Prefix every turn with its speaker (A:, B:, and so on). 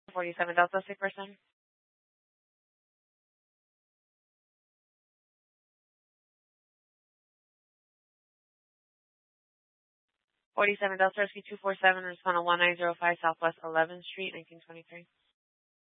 A: 47 Delta, sick person. 47 Delta, Rescue 247, respond to 1905 Southwest 11th Street, 1923.